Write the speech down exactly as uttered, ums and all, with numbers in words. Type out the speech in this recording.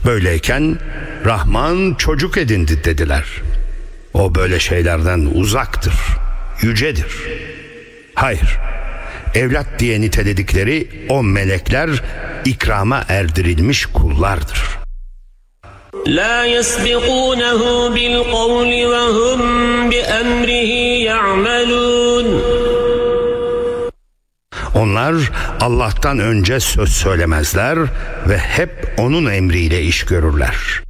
Böyleyken Rahman çocuk edindi dediler. O böyle şeylerden uzaktır, yücedir. Hayır, evlat diye niteledikleri o melekler ikrama erdirilmiş kullardır. La yesbiqunehu bil kavli ve hum bi emrihi ya'melun. Onlar Allah'tan önce söz söylemezler ve hep onun emriyle iş görürler.